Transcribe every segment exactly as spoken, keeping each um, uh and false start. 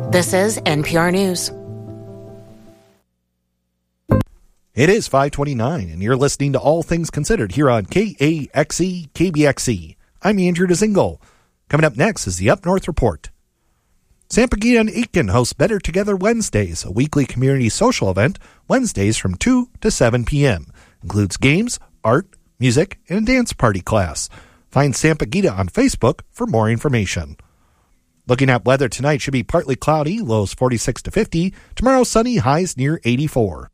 This is N P R News. It is five twenty-nine, and you're listening to All Things Considered here on K A X E K B X E. I'm Andrew DeZingle. Coming up next is the Up North Report. Sampaguita and Aitkin host Better Together Wednesdays, a weekly community social event, Wednesdays from two to seven p.m. Includes games, art, music, and a dance party class. Find Sampaguita on Facebook for more information. Looking at weather tonight, should be partly cloudy, lows forty-six to fifty. Tomorrow sunny, highs near eighty-four.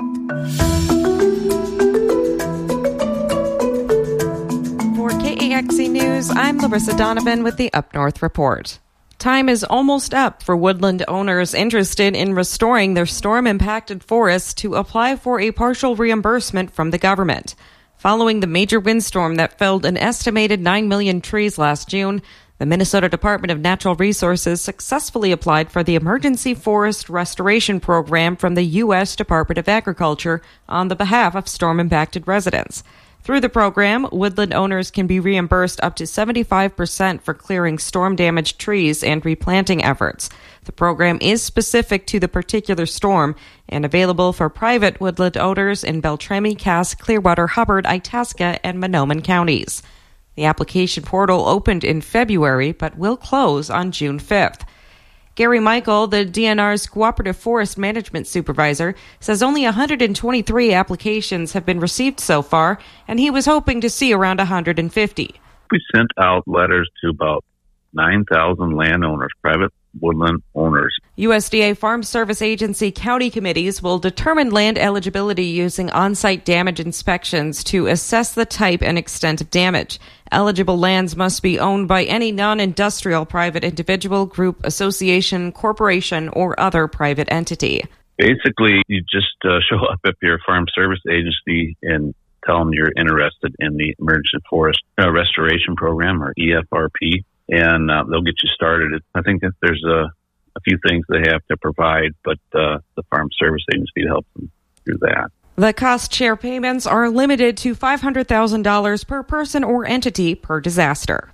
For K A X E News, I'm Larissa Donovan with the Up North Report. Time is almost up for woodland owners interested in restoring their storm-impacted forests to apply for a partial reimbursement from the government. Following the major windstorm that felled an estimated nine million trees last June, the Minnesota Department of Natural Resources successfully applied for the Emergency Forest Restoration Program from the U S Department of Agriculture on the behalf of storm-impacted residents. Through the program, woodland owners can be reimbursed up to seventy-five percent for clearing storm-damaged trees and replanting efforts. The program is specific to the particular storm and available for private woodland owners in Beltrami, Cass, Clearwater, Hubbard, Itasca, and Mahnomen counties. The application portal opened in February but will close on June fifth. Gary Michael, the D N R's Cooperative Forest Management Supervisor, says only one hundred twenty-three applications have been received so far, and he was hoping to see around one hundred fifty. We sent out letters to about nine thousand landowners, private woodland owners. U S D A Farm Service Agency county committees will determine land eligibility using on-site damage inspections to assess the type and extent of damage. Eligible lands must be owned by any non-industrial private individual, group, association, corporation, or other private entity. Basically, you just uh, show up at your Farm Service Agency and tell them you're interested in the Emergency Forest uh, Restoration Program, or E F R P, and uh, they'll get you started. I think that there's a, a few things they have to provide, but uh, the Farm Service Agency helps them through that. The cost share payments are limited to five hundred thousand dollars per person or entity per disaster.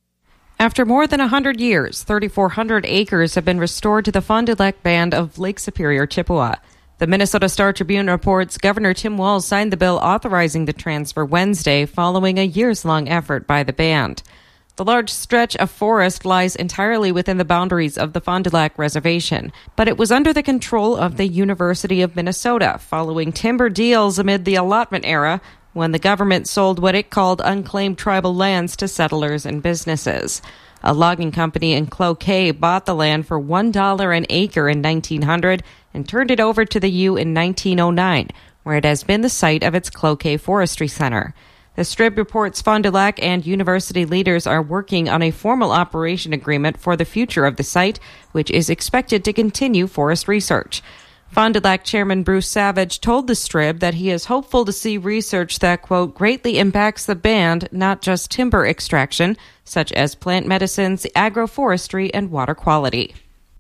After more than one hundred years, three thousand four hundred acres have been restored to the Fond du Lac Band of Lake Superior, Chippewa. The Minnesota Star Tribune reports Governor Tim Walz signed the bill authorizing the transfer Wednesday following a years-long effort by the band. The large stretch of forest lies entirely within the boundaries of the Fond du Lac Reservation, but it was under the control of the University of Minnesota following timber deals amid the allotment era when the government sold what it called unclaimed tribal lands to settlers and businesses. A logging company in Cloquet bought the land for one dollar an acre in nineteen hundred and turned it over to the U in nineteen oh nine, where it has been the site of its Cloquet Forestry Center. The Strib reports Fond du Lac and university leaders are working on a formal operation agreement for the future of the site, which is expected to continue forest research. Fond du Lac Chairman Bruce Savage told the Strib that he is hopeful to see research that, quote, greatly impacts the band, not just timber extraction, such as plant medicines, agroforestry, and water quality.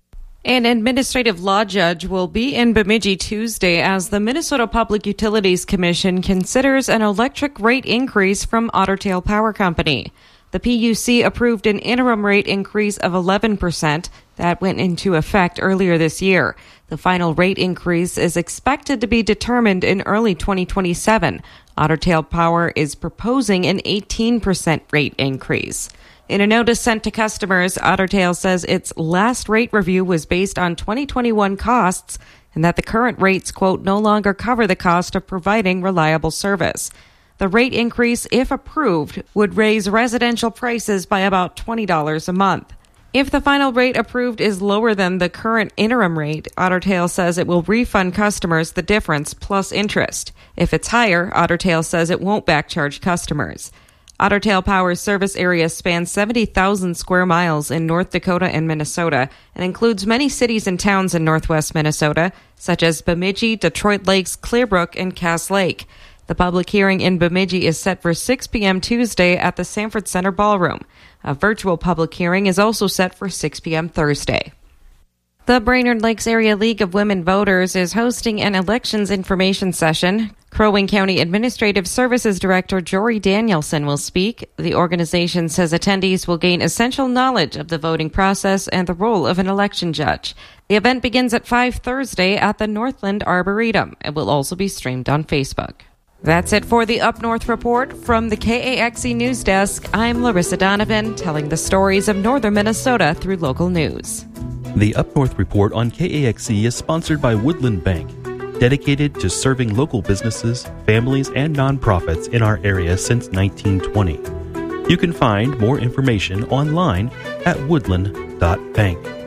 An administrative law judge will be in Bemidji Tuesday as the Minnesota Public Utilities Commission considers an electric rate increase from Otter Tail Power Company. The P U C approved an interim rate increase of eleven percent that went into effect earlier this year. The final rate increase is expected to be determined in early twenty twenty-seven. Otter Tail Power is proposing an eighteen percent rate increase. In a notice sent to customers, Otter Tail says its last rate review was based on twenty twenty-one costs and that the current rates, quote, no longer cover the cost of providing reliable service. The rate increase, if approved, would raise residential prices by about twenty dollars a month. If the final rate approved is lower than the current interim rate, Otter Tail says it will refund customers the difference plus interest. If it's higher, Otter Tail says it won't backcharge customers. Otter Tail Power's service area spans seventy thousand square miles in North Dakota and Minnesota and includes many cities and towns in northwest Minnesota, such as Bemidji, Detroit Lakes, Clearbrook, and Cass Lake. The public hearing in Bemidji is set for six p.m. Tuesday at the Sanford Center Ballroom. A virtual public hearing is also set for six p.m. Thursday. The Brainerd Lakes Area League of Women Voters is hosting an elections information session. Crow Wing County Administrative Services Director Jory Danielson will speak. The organization says attendees will gain essential knowledge of the voting process and the role of an election judge. The event begins at five Thursday at the Northland Arboretum. It will also be streamed on Facebook. That's it for the Up North Report from the K A X E News Desk. I'm Larissa Donovan, telling the stories of northern Minnesota through local news. The Up North Report on K A X E is sponsored by Woodland Bank, dedicated to serving local businesses, families, and nonprofits in our area since nineteen twenty. You can find more information online at woodland dot bank.